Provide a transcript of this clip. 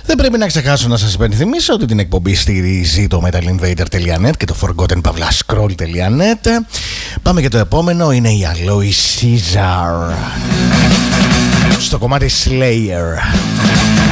Δεν πρέπει να ξεχάσω να σας υπενθυμίσω ότι την εκπομπή στηρίζει το metalinvader.net και το forgotten-scroll.net. Πάμε για το επόμενο, είναι η Aloy Caesar στο κομμάτι Slayer.